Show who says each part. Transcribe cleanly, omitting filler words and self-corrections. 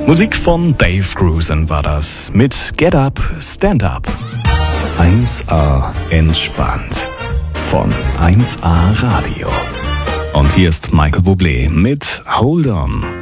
Speaker 1: Musik von Dave Grusin war das mit Get Up, Stand Up. 1A entspannt von 1A Radio. Und hier ist Michael Bublé mit Hold On.